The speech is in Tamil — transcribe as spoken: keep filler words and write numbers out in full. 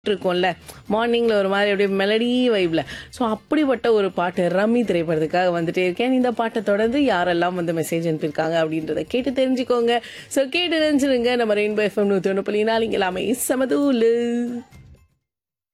இருக்கும்ல மார்னிங்ல ஒரு மாதிரி அப்படியே மெலடி வைப்ல. ஸோ அப்படிப்பட்ட ஒரு பாட்டு ரம்மி திரைப்படத்துக்காக வந்துட்டே இருக்கேன். இந்த பாட்டை தொடர்ந்து யாரெல்லாம் வந்து மெசேஜ் அனுப்பியிருக்காங்க அப்படின்றத கேட்டு தெரிஞ்சுக்கோங்க. ஸோ கேட்டு தெரிஞ்சிருங்க. நம்ம ரெயின்போ எஃப்எம் நூற்றி ஒன்று புள்ளி நாலு இங்கே எல்லாமே சமதூலு.